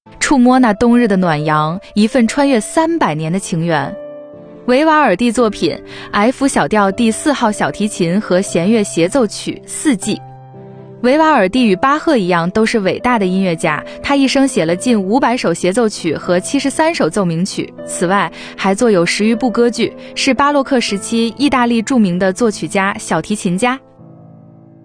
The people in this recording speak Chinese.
触摸那冬日的暖阳，一份穿越300年的情缘。维瓦尔第作品 F 小调第4号小提琴和弦乐协奏曲四季。维瓦尔第与巴赫一样都是伟大的音乐家，他一生写了近500首协奏曲和73首奏鸣曲，此外还作有10余部歌剧，是巴洛克时期意大利著名的作曲家、小提琴家。